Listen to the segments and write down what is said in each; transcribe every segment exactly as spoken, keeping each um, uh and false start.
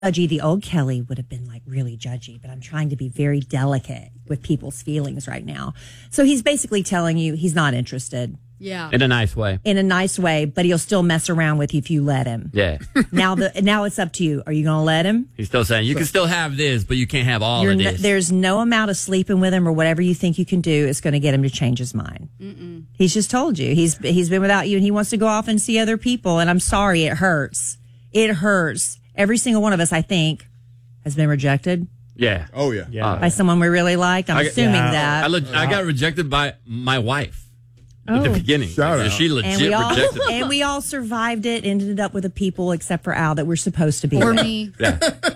judgy. The old Kelly would have been like really judgy, but I'm trying to be very delicate with people's feelings right now. So he's basically telling you he's not interested. Yeah. In a nice way. In a nice way, but he'll still mess around with you if you let him. Yeah. Now the now it's up to you. Are you going to let him? He's still saying, you can still have this, but you can't have all You're of no, this. there's no amount of sleeping with him or whatever you think you can do is going to get him to change his mind. Mm-mm. He's just told you. He's he's been without you and he wants to go off and see other people. And I'm sorry, it hurts. It hurts. Every single one of us, I think, has been rejected. Yeah. Oh, yeah. Yeah. By someone we really liked. I'm I- assuming yeah. that. I, le- I got rejected by my wife at the Oh. beginning. Shout out. She legit and we all rejected me. and we all survived it. Ended up with the people except for Al that we're supposed to be. Or with. me. Yeah.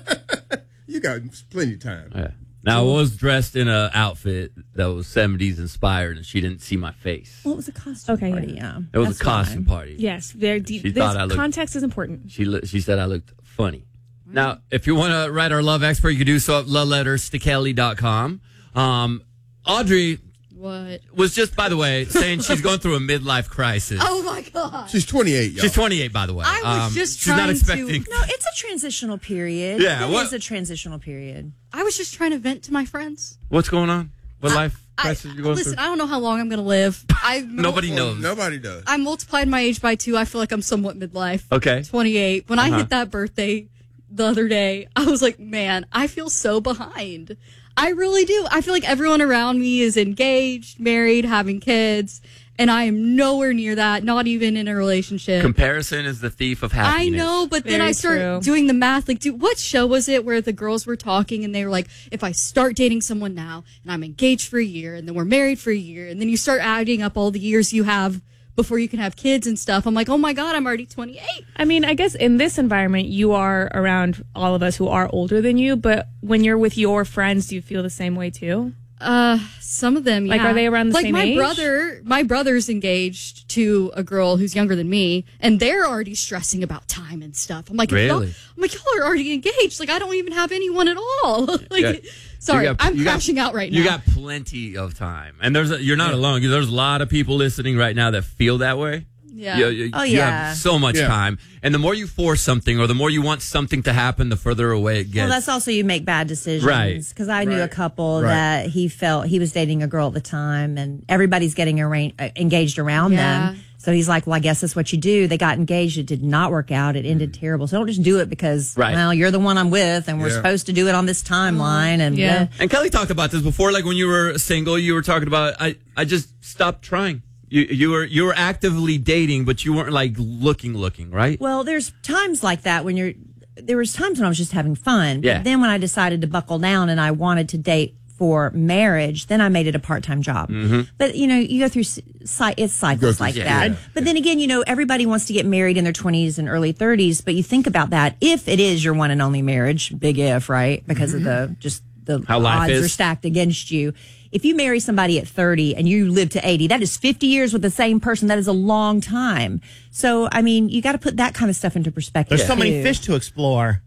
You got plenty of time. Yeah. Now, I was dressed in an outfit that was seventies inspired, and she didn't see my face. Well, it was a costume Okay, party. yeah. Yeah, It was That's a costume fine. party. Yes, very deep. She This thought I looked- context is important. She lo- she said I looked funny. Now, if you want to write our love expert, you can do so at love letters to kelly dot com. Um, Audrey What? was just, by the way, saying she's going through a midlife crisis. Oh, my God. She's twenty-eight, y'all. She's twenty-eight, by the way. I was Um, just she's not trying to- expecting. No, it's a transitional period. Yeah, it what- is a transitional period. I was just trying to vent to my friends. What's going on? What life I, crisis you going listen, through? I don't know how long I'm going to live. I Nobody Well, knows. Nobody does. I multiplied my age by two. I feel like I'm somewhat midlife. Okay. twenty-eight. When I Uh-huh. hit that birthday the other day, I was like, man, I feel so behind. I really do. I feel like everyone around me is engaged, married, having kids, and I am nowhere near that, not even in a relationship. Comparison is the thief of happiness. I know, but then Very I start true. doing the math. Like, dude, what show was it where the girls were talking and they were like, if I start dating someone now and I'm engaged for a year and then we're married for a year and then you start adding up all the years you have before you can have kids and stuff. I'm like, oh my God, I'm already twenty-eight. I mean, I guess in this environment, you are around all of us who are older than you, but when you're with your friends, do you feel the same way too? Uh, some of them, Like, yeah. are they around the like same my age? brother, my brother's engaged to a girl who's younger than me, and they're already stressing about time and stuff. I'm like, y'all, Really? I'm like, y'all are already engaged. Like, I don't even have anyone at all. like, Yeah. sorry, You got- I'm you got- crashing out right now. You got plenty of time, and there's a, you're not alone. There's a lot of people listening right now that feel that way. Yeah. You, you- Oh, you yeah. have so much Yeah. time, and the more you force something, or the more you want something to happen, the further away it gets. Well, that's also you make bad decisions. Right. Because I knew a Right. couple Right. that he felt he was dating a girl at the time, and everybody's getting arra- uh, engaged around Yeah. them. So he's like, "Well, I guess that's what you do." They got engaged. It did not work out. It ended terrible. So don't just do it because, Right. well, you're the one I'm with, and we're Yeah. supposed to do it on this timeline. And Yeah. uh, And Kelly talked about this before, like when you were single, you were talking about I, I just stopped trying. You you were you were actively dating, but you weren't like looking looking, right? well, there's times like that when you're. There was times when I was just having fun. Yeah. But then when I decided to buckle down and I wanted to date for marriage, then I made it a part-time job. Mm-hmm. But you know, you go through cy- it's cycles through- like yeah, that. yeah. But then again, you know, everybody wants to get married in their twenties and early thirties. But you think about that, if it is your one and only marriage, big if, right? Because of the just the How life odds is. are stacked against you. If you marry somebody at thirty and you live to eighty, that is fifty years with the same person. That is a long time. So, I mean, you got to put that kind of stuff into perspective. There's so many too. fish to explore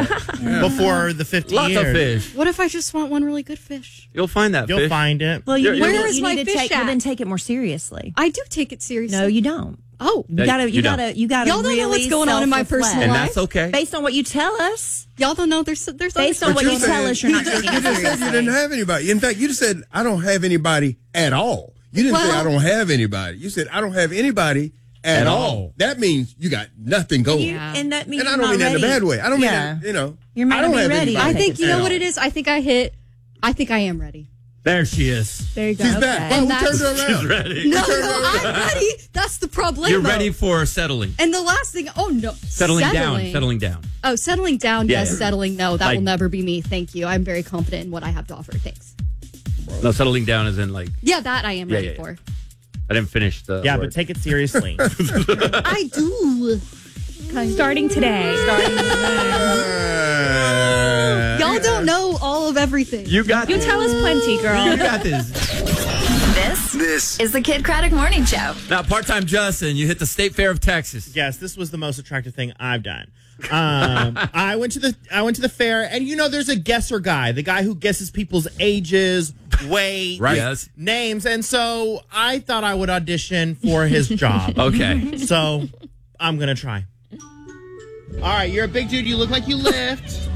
before the fifty Lots years. of fish. What if I just want one really good fish? You'll find that You'll fish. find it. Well, you, You're- you Where need- is you my need to fish take, well, at? then take it more seriously. I do take it seriously. No, you don't. Oh, You That- gotta, you, you don't. gotta, you gotta Y'all don't really know what's going on in my self-reflect. personal and life. that's okay. Based on what you tell us, y'all don't know there's there's based other on what stuff you going tell on. us, you're not taking You it just said you seriously. didn't have anybody. In fact, you just said, I don't have anybody at all. You didn't say, Well- I don't have anybody. You said, I don't have anybody at, At all. all. That means you got nothing going. You- Yeah. and that means And I you're don't not mean that in a ready. bad way. I don't mean Yeah. that, you know. You might I not don't be have ready. anybody I think you at know all. what it is. I think I hit. I think I am ready. There she is. There you go. She's back. Well, And we turned that's- her around. She's ready. No, no, I'm ready. That's the problem. You're ready for settling. And the last thing, oh no, Settling, down. Settling down. Oh, settling down. Yeah, yes, yeah. settling. No, that Like- will never be me. Thank you. I'm very confident in what I have to offer. Thanks. No, settling down is in like Yeah, that I am Yeah, ready yeah, yeah. for. I didn't finish the. Yeah, word. but take it seriously. I do. Starting today. Starting Uh, Y'all don't know all of everything. You got You this. tell us plenty, girl. You got this. This This is the Kid Craddock Morning Show. Now, part-time Justin, you hit the State Fair of Texas. Yes, this was the most attractive thing I've done. Um, I went to the I went to the fair, and you know, there's a guesser guy, the guy who guesses people's ages, weight, Right. Yes. names, and so I thought I would audition for his job. Okay. So I'm gonna try. All right, you're a big dude. You look like you lift.